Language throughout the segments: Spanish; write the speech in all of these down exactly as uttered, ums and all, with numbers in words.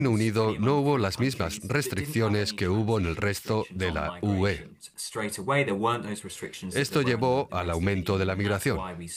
Reino Unido no hubo las mismas restricciones que hubo en el resto de la U E. Esto llevó al aumento de la migración.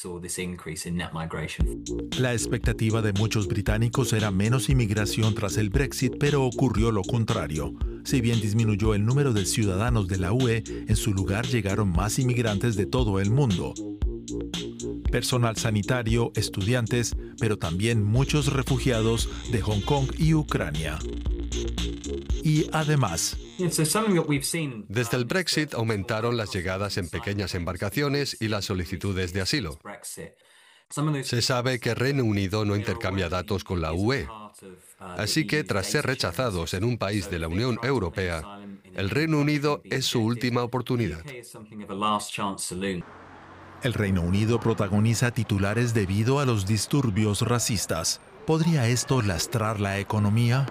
La expectativa de muchos británicos era menos inmigración tras el Brexit, pero ocurrió lo contrario. Si bien disminuyó el número de ciudadanos de la U E, en su lugar llegaron más inmigrantes de todo el mundo. Personal sanitario, estudiantes, pero también muchos refugiados de Hong Kong y Ucrania. Y además, desde el Brexit aumentaron las llegadas en pequeñas embarcaciones y las solicitudes de asilo. Se sabe que Reino Unido no intercambia datos con la U E. Así que, tras ser rechazados en un país de la Unión Europea, el Reino Unido es su última oportunidad. El Reino Unido protagoniza titulares debido a los disturbios racistas. ¿Podría esto lastrar la economía?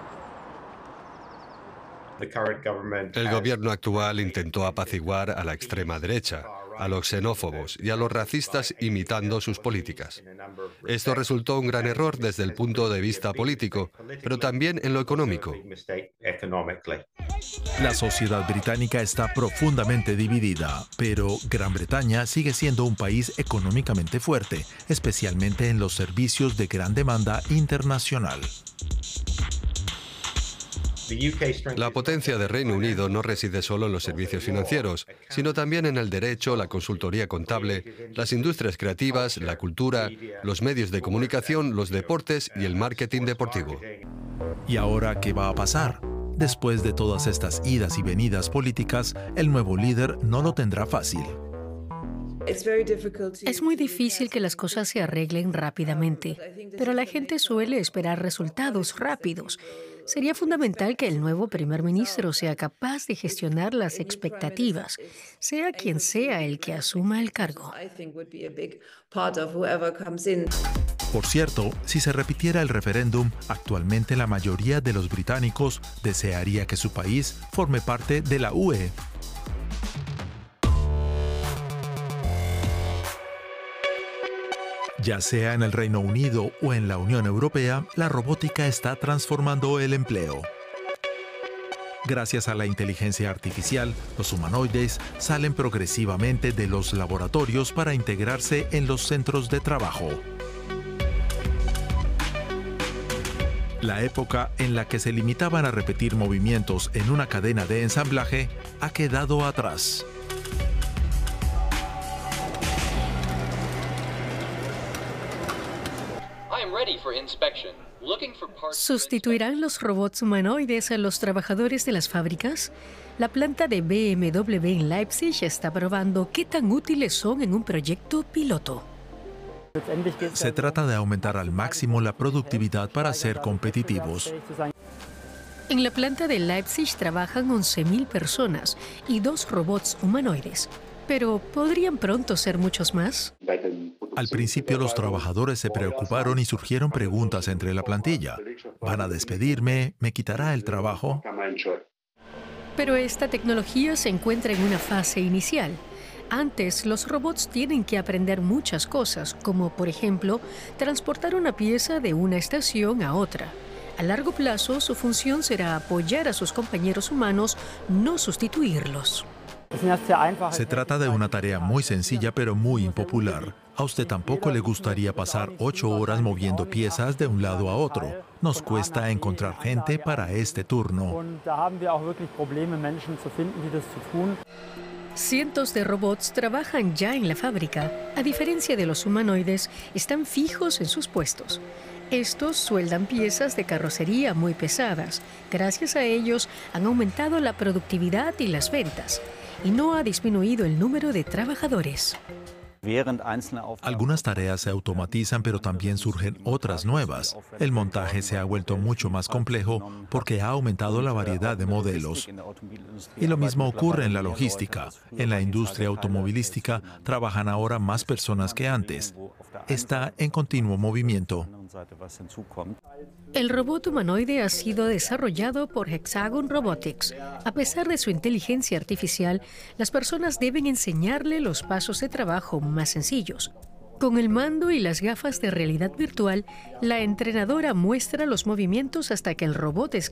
El gobierno actual intentó apaciguar a la extrema derecha, a los xenófobos y a los racistas imitando sus políticas. Esto resultó un gran error desde el punto de vista político, pero también en lo económico. La sociedad británica está profundamente dividida, pero Gran Bretaña sigue siendo un país económicamente fuerte, especialmente en los servicios de gran demanda internacional. La potencia de Reino Unido no reside solo en los servicios financieros, sino también en el derecho, la consultoría contable, las industrias creativas, la cultura, los medios de comunicación, los deportes y el marketing deportivo. ¿Y ahora qué va a pasar? Después de todas estas idas y venidas políticas, el nuevo líder no lo tendrá fácil. Es muy difícil que las cosas se arreglen rápidamente, pero la gente suele esperar resultados rápidos. Sería fundamental que el nuevo primer ministro sea capaz de gestionar las expectativas, sea quien sea el que asuma el cargo. Por cierto, si se repitiera el referéndum, actualmente la mayoría de los británicos desearía que su país forme parte de la U E. Ya sea en el Reino Unido o en la Unión Europea, la robótica está transformando el empleo. Gracias a la inteligencia artificial, los humanoides salen progresivamente de los laboratorios para integrarse en los centros de trabajo. La época en la que se limitaban a repetir movimientos en una cadena de ensamblaje ha quedado atrás. ¿Sustituirán los robots humanoides a los trabajadores de las fábricas? La planta de B M W en Leipzig está probando qué tan útiles son en un proyecto piloto. Se trata de aumentar al máximo la productividad para ser competitivos. En la planta de Leipzig trabajan once mil personas y dos robots humanoides. Pero ¿podrían pronto ser muchos más? Al principio los trabajadores se preocuparon y surgieron preguntas entre la plantilla. ¿Van a despedirme? ¿Me quitará el trabajo? Pero esta tecnología se encuentra en una fase inicial. Antes, los robots tienen que aprender muchas cosas, como por ejemplo, transportar una pieza de una estación a otra. A largo plazo, su función será apoyar a sus compañeros humanos, no sustituirlos. Se trata de una tarea muy sencilla pero muy impopular. A usted tampoco le gustaría pasar ocho horas moviendo piezas de un lado a otro. Nos cuesta encontrar gente para este turno. Cientos de robots trabajan ya en la fábrica. A diferencia de los humanoides, están fijos en sus puestos. Estos sueldan piezas de carrocería muy pesadas. Gracias a ellos han aumentado la productividad y las ventas. Y no ha disminuido el número de trabajadores. Algunas tareas se automatizan, pero también surgen otras nuevas. El montaje se ha vuelto mucho más complejo porque ha aumentado la variedad de modelos. Y lo mismo ocurre en la logística. En la industria automovilística trabajan ahora más personas que antes. Está en continuo movimiento. El robot humanoide ha sido desarrollado por Hexagon Robotics. A pesar de su inteligencia artificial, las personas deben enseñarle los pasos de trabajo más sencillos. Con el mando y las gafas de realidad virtual, la entrenadora muestra los movimientos hasta que el robot es